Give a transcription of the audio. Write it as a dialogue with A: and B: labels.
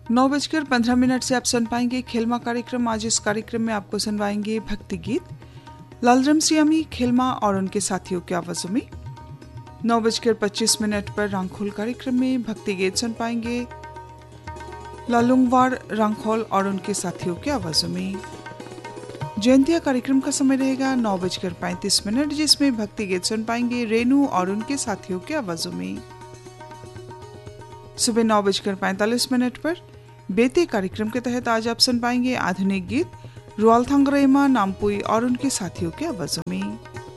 A: 9:15 से आप सुन पाएंगे खेलमा कार्यक्रम। आज इस कार्यक्रम में आपको सुनवाएंगे भक्ति गीत लालरम सियामी, खेलमा और उनके साथियों की आवाजों में। 9:25 पर रांखोल कार्यक्रम में भक्ति गीत सुन पाएंगे लालुंगवार रांखोल और उनके साथियों की आवाजों में। जयंतिया कार्यक्रम का समय रहेगा 9:35, जिसमें भक्ति गीत सुन पाएंगे रेनू और उनके साथियों की आवाजों में। सुबह 9:45 पर बेते कार्यक्रम के तहत आज आप सुन पाएंगे आधुनिक गीत रुआलथांगरेमा नामपुई और उनके साथियों की आवाजों में।